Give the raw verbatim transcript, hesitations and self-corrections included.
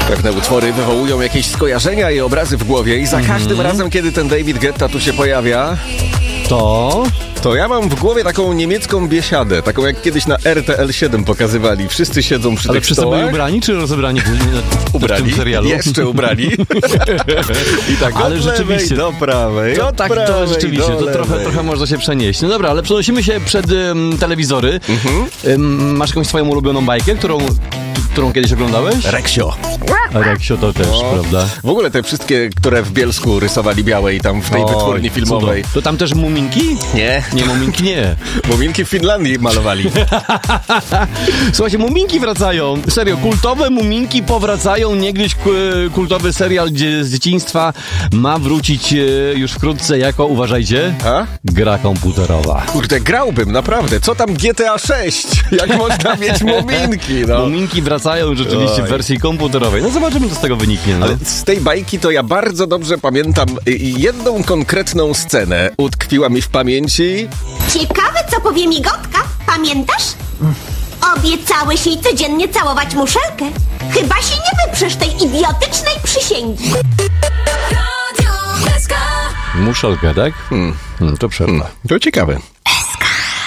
Pewne utwory wywołują jakieś skojarzenia i obrazy w głowie i za mm. każdym razem, kiedy ten David Guetta tu się pojawia, to... to ja mam w głowie taką niemiecką biesiadę, taką jak kiedyś na R T L siedem pokazywali. Wszyscy siedzą przy Ale tych wszyscy stołach. byli ubrani, czy rozebrani w, w, ubrani, w tym serialu? Jeszcze ubrani. I tak ale od rzeczywiście do prawej, to tak, to rzeczywiście, to trochę, trochę można się przenieść. No dobra, ale przenosimy się przed um, telewizory. Mhm. Um, masz jakąś swoją ulubioną bajkę, którą, którą kiedyś oglądałeś? Reksio. A Reksio to też, o, prawda? W ogóle te wszystkie, które w Bielsku rysowali białe i tam w tej o, wytwórni filmowej. To tam też Muminki? Nie. Nie, Muminki nie. Muminki w Finlandii malowali. Słuchajcie, Muminki wracają. Serio, kultowe Muminki powracają. Niegdyś kultowy serial z dzieciństwa ma wrócić już wkrótce jako, uważajcie, A? gra komputerowa. Kurde, grałbym, naprawdę. Co tam G T A sześć? Jak można mieć Muminki, no? Muminki wracają rzeczywiście Oj. w wersji komputerowej. No zobaczymy, co z tego wyniknie. No. Ale z tej bajki to ja bardzo dobrze pamiętam jedną konkretną scenę. Utkwiła mi w pamięci. Ciekawe, co powie migotka. Pamiętasz? Obiecałeś jej codziennie całować muszelkę. Chyba się nie wyprzesz tej idiotycznej przysięgi. Muszelkę, tak? Hmm. Hmm, to przerwa. Hmm. To ciekawe.